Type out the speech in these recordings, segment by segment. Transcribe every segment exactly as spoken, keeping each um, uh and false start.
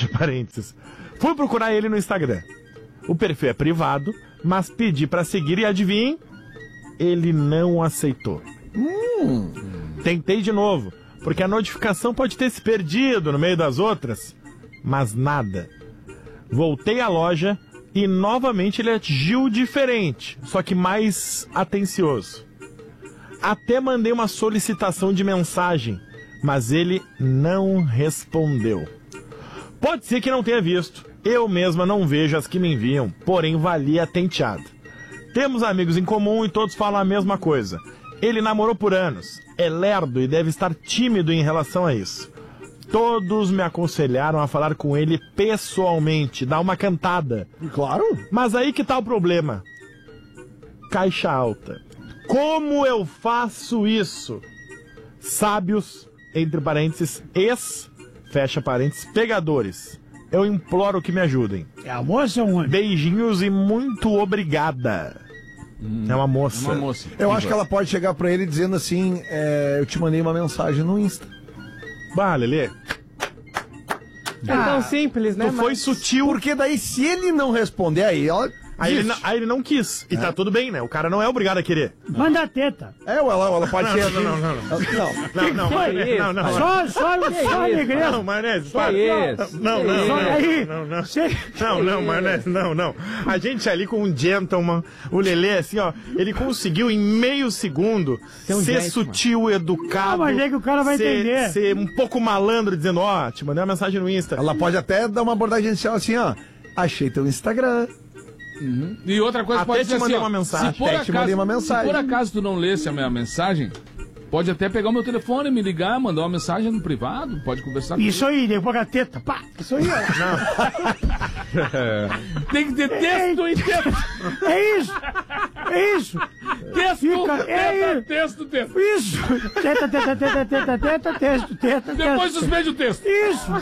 fecha parênteses. Fui procurar ele no Instagram. O perfil é privado, mas pedi pra seguir e adivinhem, ele não aceitou. Hum. Tentei de novo, porque a notificação pode ter se perdido no meio das outras, mas nada. Voltei à loja e novamente ele agiu diferente, só que mais atencioso. Até mandei uma solicitação de mensagem, mas ele não respondeu. Pode ser que não tenha visto. Eu mesma não vejo as que me enviam, porém valia a tenteada. Temos amigos em comum e todos falam a mesma coisa. Ele namorou por anos, é lerdo e deve estar tímido em relação a isso. Todos me aconselharam a falar com ele pessoalmente, dar uma cantada. Claro. Mas aí que tá o problema. Caixa alta. Como eu faço isso? Sábios, entre parênteses, ex, fecha parênteses, pegadores. Eu imploro que me ajudem. É a moça ou um homem? Beijinhos e muito obrigada. Hum, é uma moça. É uma moça. Eu acho que ela pode chegar pra ele dizendo assim, é, eu te mandei uma mensagem no Insta. Bah, Lelê. É tão simples, né? Tu foi mas... sutil. Porque daí, se ele não responder, aí ela... Aí ele, não, aí ele não quis. E é. Tá tudo bem, né? O cara não é obrigado a querer. Manda a teta. É, ou ela, ela pode não, ser... Não, não, não. Não, não, não. Maionese, não, não. Só, só, só alegria. Não, Maionese, só isso. Não, não, não. Aí. Não, não. Não, não, Maionese, não, não. A gente ali com um gentleman, o Lelê, assim, ó, ele conseguiu em meio segundo um ser sutil, educado. Não, mas é que o cara vai ser, entender. Ser um pouco malandro, dizendo, ó, oh, te mandei uma mensagem no Insta. Ela pode até dar uma abordagem inicial assim, ó. Achei teu Instagram. Uhum. E outra coisa, até pode te ser mandei assim, uma mensagem. Se por, acaso, te mandei uma mensagem. se por acaso tu não lesse a minha mensagem, pode até pegar o meu telefone, me ligar, mandar uma mensagem no privado, pode conversar comigo. Isso aí, depois a teta, pá, isso aí, ó. Tem que ter texto e texto. É isso, é isso. Texto, Fica, teta, é texto, texto. Isso, teta, teta, teta, teta, teta, texto, teta, Depois texto. suspende o texto. Isso.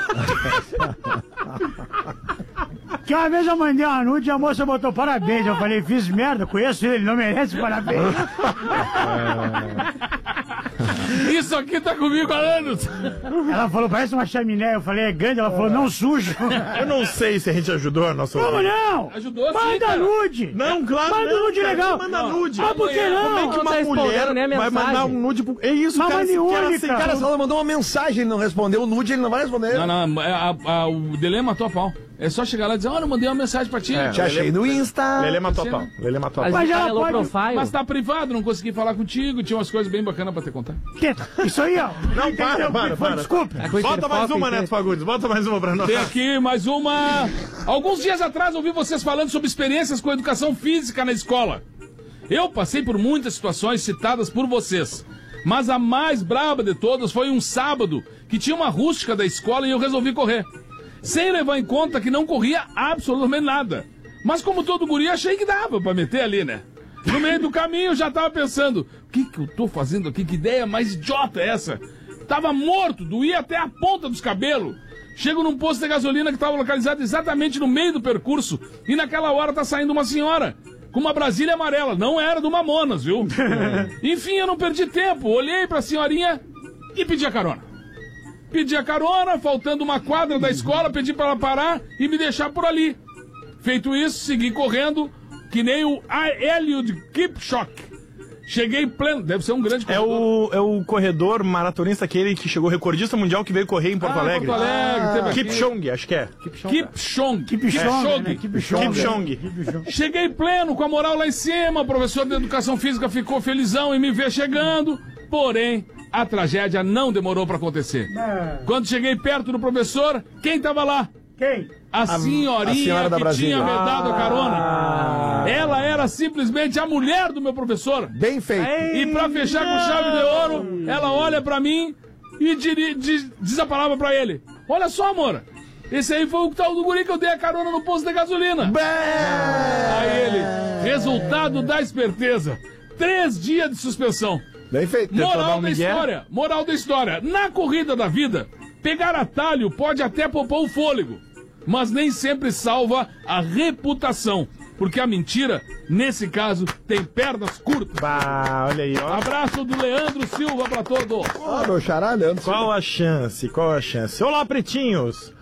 Que uma vez eu mandei uma nude e a moça botou parabéns. Eu falei, fiz merda, conheço ele, ele não merece parabéns. Isso aqui tá comigo há anos. Ela falou, parece uma chaminé. Eu falei, é grande. Ela falou, não sujo. Eu não sei se a gente ajudou a nossa... Como não? Ajudou sim, Manda cara. nude. Não, claro. Manda não, nude cara, legal. Manda nude. Mas por que não? Como é que uma Não tá mulher nem a vai mensagem. mandar um nude pro... É isso, Mas cara. manda Se nude, quer aceitar- cara. Cara, se ela mandou uma mensagem e ele não respondeu o nude, ele não vai responder. Não, não, a, a, o Delê matou a pau. É só chegar lá e dizer, olha, eu mandei uma mensagem pra ti. É. Te achei no Insta. Lelê matou a pau. Lelê matou a pau. Mas ela Low pode... profile. Mas tá privado, não consegui falar contigo, tinha umas coisas bem bacanas pra te contar. Teta, isso aí, ó. Não, para, para, para. Desculpa. Bota mais uma, Neto Fagundes. Bota mais uma pra nós. Tem aqui mais uma. Alguns dias atrás ouvi vocês falando sobre experiências com educação física na escola. Eu passei por muitas situações citadas por vocês, mas a mais braba de todas foi um sábado que tinha uma rústica da escola e eu resolvi correr. Sem levar em conta que não corria absolutamente nada. Mas como todo guri, achei que dava pra meter ali, né? No meio do caminho eu já tava pensando, o que que eu tô fazendo aqui? Que ideia mais idiota é essa? Tava morto, doía até a ponta dos cabelos. Chego num posto de gasolina que tava localizado exatamente no meio do percurso e naquela hora tá saindo uma senhora com uma Brasília amarela. Não era do Mamonas, viu? Enfim, eu não perdi tempo. Olhei pra senhorinha e pedi a carona. Pedi a carona, faltando uma quadra da escola, pedi pra ela parar e me deixar por ali. Feito isso, segui correndo, que nem o Eliud Kipchoge. Cheguei pleno, deve ser um grande É corredor. o, é o corredor maratonista, aquele que chegou recordista mundial que veio correr em Porto Ah, Alegre. Porto Alegre, teve aqui. Kipchoge, acho que é. Kipchoge. Kipchoge, né? Kipchoge. Kipchoge. Cheguei pleno, com a moral lá em cima, o professor de educação física ficou felizão em me ver chegando, porém, a tragédia não demorou pra acontecer. Quando cheguei perto do professor, quem tava lá? Quem? A, a senhorinha senhora da que Brasília. tinha me dado a carona. Ah. Ela era simplesmente a mulher do meu professor. Bem feito. E pra fechar com chave de ouro, ela olha pra mim e diri, diz, diz a palavra pra ele. Olha só, amor. Esse aí foi o tal do guri que eu dei a carona no posto de gasolina. Bé! Aí ele, resultado da esperteza. Três dias de suspensão. Bem feito. Moral um da migué? história, moral da história. Na corrida da vida, pegar atalho pode até poupar o fôlego, mas nem sempre salva a reputação. Porque a mentira, nesse caso, tem pernas curtas. Bah, olha aí, ó. Abraço do Leandro Silva pra todos. Ah, meu xará, Leandro. Qual a chance? Qual a chance? Olá, pretinhos!